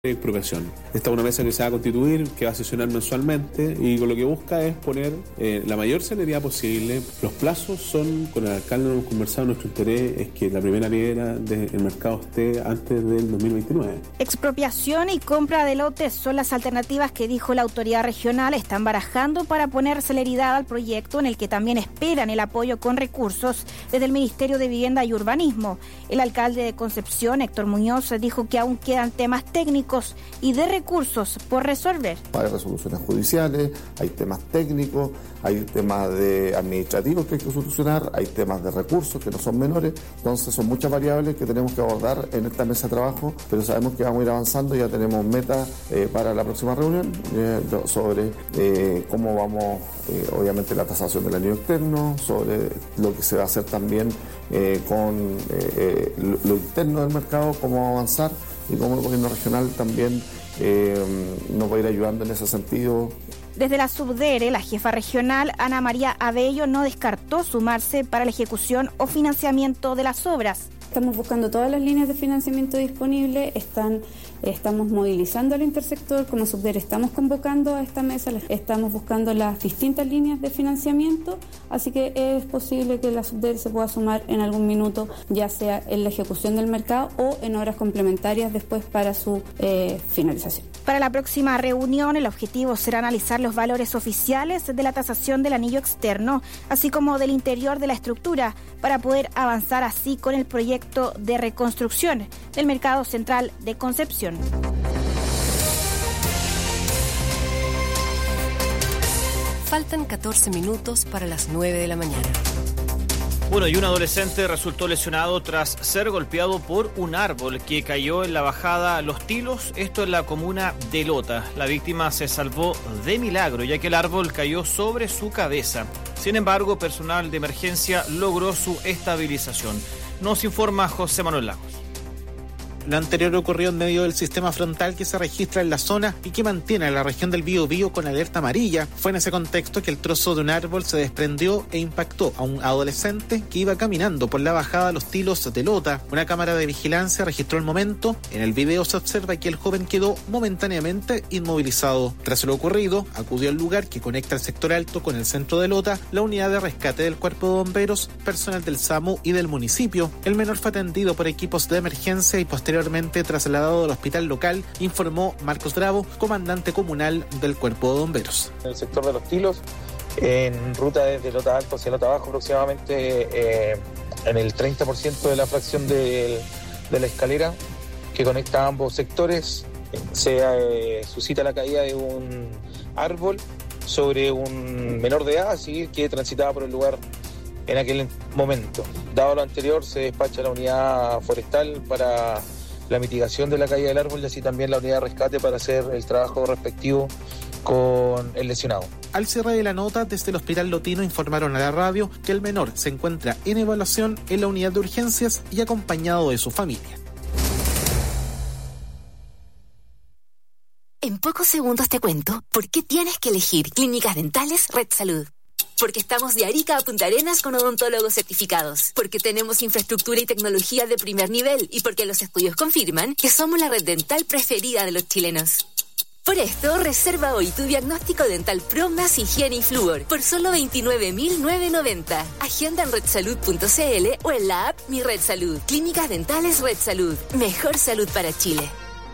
expropiación. Esta es una mesa que se va a constituir, que va a sesionar mensualmente y con lo que busca es poner la mayor celeridad posible. Los plazos son, con el alcalde hemos conversado, nuestro interés es que la primera piedra del mercado esté antes del 2029. Expropiación y compra de lotes son las alternativas que dijo la autoridad regional están barajando para poner celeridad al proyecto, en el que también esperan el apoyo con recursos desde el Ministerio de Vivienda y Urbanismo. El alcalde de Concepción, Héctor Muñoz, dijo que aún quedan temas técnicos y de recursos por resolver. Hay resoluciones judiciales, hay temas técnicos, hay temas administrativos que hay que solucionar, hay temas de recursos que no son menores, entonces son muchas variables que tenemos que abordar en esta mesa de trabajo, pero sabemos que vamos a ir avanzando, ya tenemos metas para la próxima reunión sobre cómo vamos, obviamente la tasación del anillo externo, sobre lo que se va a hacer también con lo interno del mercado, cómo avanzar y cómo el gobierno regional también nos va a ir ayudando en ese sentido. Desde la Subdere, la jefa regional, Ana María Abello, no descartó sumarse para la ejecución o financiamiento de las obras. Estamos buscando todas las líneas de financiamiento disponibles, estamos movilizando al intersector, como Subdere estamos convocando a esta mesa, estamos buscando las distintas líneas de financiamiento, así que es posible que la Subdere se pueda sumar en algún minuto, ya sea en la ejecución del mercado o en obras complementarias después para su finalización. Para la próxima reunión, el objetivo será analizar los valores oficiales de la tasación del anillo externo, así como del interior de la estructura, para poder avanzar así con el proyecto de reconstrucción del mercado central de Concepción. Faltan 14 minutos para las 9 de la mañana. Bueno, y un adolescente resultó lesionado tras ser golpeado por un árbol que cayó en la bajada Los Tilos, esto en la comuna de Lota. La víctima se salvó de milagro, ya que el árbol cayó sobre su cabeza. Sin embargo, personal de emergencia logró su estabilización. Nos informa José Manuel Lagos. Lo anterior ocurrió en medio del sistema frontal que se registra en la zona y que mantiene a la región del Biobío con alerta amarilla. Fue en ese contexto que el trozo de un árbol se desprendió e impactó a un adolescente que iba caminando por la bajada Los Tilos de Lota. Una cámara de vigilancia registró el momento. En el video se observa que el joven quedó momentáneamente inmovilizado. Tras lo ocurrido, acudió al lugar que conecta el sector alto con el centro de Lota la unidad de rescate del Cuerpo de Bomberos, personal del SAMU y del municipio. El menor fue atendido por equipos de emergencia y posteriormente trasladado al hospital local, informó Marcos Bravo, comandante comunal del Cuerpo de Bomberos. En el sector de Los Tilos, en ruta desde Lota Alto hacia Lota Bajo, aproximadamente en el 30% de la fracción de la escalera que conecta a ambos sectores, se suscita la caída de un árbol sobre un menor de edad, así que transitaba por el lugar en aquel momento. Dado lo anterior, se despacha la unidad forestal para la mitigación de la caída del árbol y así también la unidad de rescate para hacer el trabajo respectivo con el lesionado. Al cierre de la nota, desde el Hospital Lotino informaron a la radio que el menor se encuentra en evaluación en la unidad de urgencias y acompañado de su familia. En pocos segundos te cuento por qué tienes que elegir Clínicas Dentales Red Salud. Porque estamos de Arica a Punta Arenas con odontólogos certificados. Porque tenemos infraestructura y tecnología de primer nivel. Y porque los estudios confirman que somos la red dental preferida de los chilenos. Por esto, reserva hoy tu diagnóstico dental Pro más higiene y flúor por solo 29.990. Agenda en redsalud.cl o en la app Mi Red Salud. Clínicas Dentales Red Salud. Mejor salud para Chile.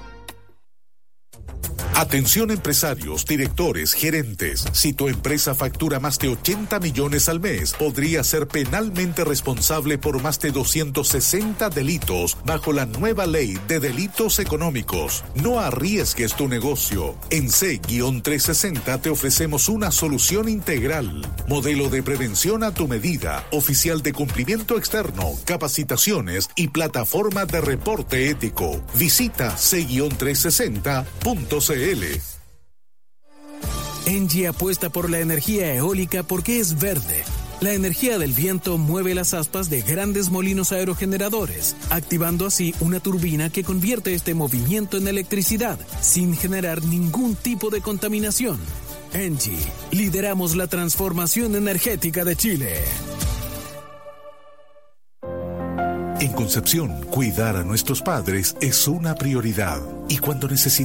Atención empresarios, directores, gerentes. Si tu empresa factura más de 80 millones al mes, podría ser penalmente responsable por más de 260 delitos bajo la nueva ley de delitos económicos. No arriesgues tu negocio. En C-360 te ofrecemos una solución integral. Modelo de prevención a tu medida, oficial de cumplimiento externo, capacitaciones y plataforma de reporte ético. Visita C-360.cl. Engie apuesta por la energía eólica porque es verde. La energía del viento mueve las aspas de grandes molinos aerogeneradores, activando así una turbina que convierte este movimiento en electricidad, sin generar ningún tipo de contaminación. Engie, lideramos la transformación energética de Chile. En Concepción, cuidar a nuestros padres es una prioridad. Y cuando necesitamos